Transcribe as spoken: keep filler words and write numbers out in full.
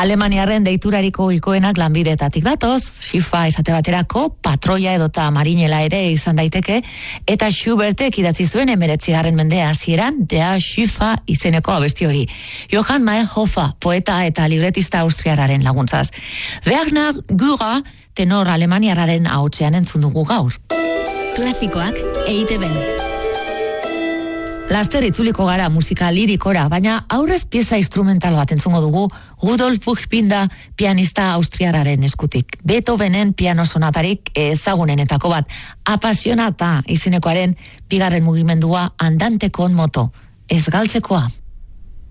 Alemaniarren deiturariko ikoenak lanbidetatik datoz, Schiffa esate baterako, patroia edota marinela ere izan daiteke, eta Schubertek idatzi zuen emeretzigarren mendea hasieran Der Schiffa izeneko abesti hori. Johann Meyerhofer, poeta eta libretista austriarraren laguntzaz. Werner Gürer, tenor alemaniarraren ahotsean entzun dugu gaur. Klasikoak E I TeBen. Laster itzuliko gara musika lirikora, baina aurrez pieza instrumental bat entzungo dugu Rudolf Buchbinder pianista austriarraren eskutik. Beethovenen piano sonatarik ezagunenetako bat, Apasionata izenekoaren bigarren mugimendua andante con moto, ez galtzekoa.